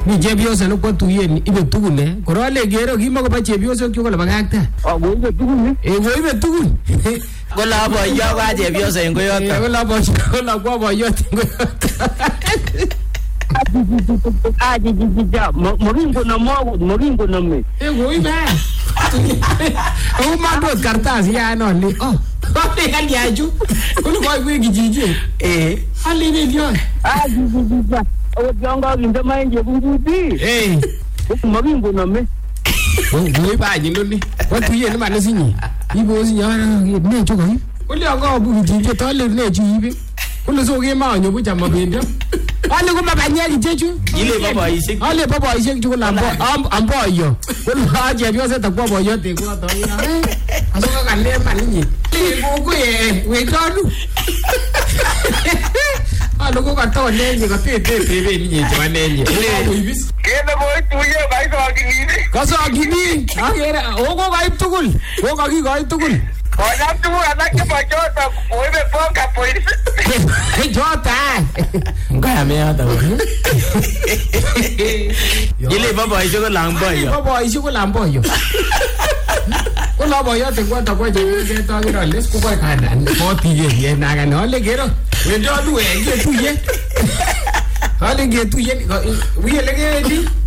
Mi chepyoso ne kwa tuyen ibe tugul korole gero kimakoba chepyoso kyoko la bagakta. Goibe tugul. Goibe tugul. Kola boyo kwa chepyoso en koyoto. Kola boyo kola kwa boyo en koyoto. Moringo na me. Goibe. Oh mando kartas ya no ni. Oh. Ole kali aju. Kono kwa kwegi jiji. Ali ni dio. Jiji. O jonga ndio mainje bunguti. Moringo na me. Goibe ba nyilo ni. Kwa tuye ni mane sinyi. Ibo sinyi ne chuko. Ole ngo bu jiji to le ne jibi. Ole so ge ma nyo bu jama bendo. Ale ko mabanyeli jeju. Ile baba isik. Ale baba isik chuko la ambo yo. Ole aje bi ose ta kwa boyo te ko to ina. Aso ka le mani. Ko we donu. Alo ko ka to nenye ko te be ni je wanenye. Kele boy tuye bai so agini. Ka so agini. Agera o ko ga itukul. Ko ka gi ga itukul. Ona tu anak ke bajota, oibe ponga pois. Jota. Ngaya me ata. Ile baba iso ko lamboyo. Baba iso ko lamboyo. Ko la boyo te kwata kwa je to gira les ko kwa kana. Mo ti ye na ga no le gero. We do du e ge tu ye. Ale ge tu ye. Wi le ge di.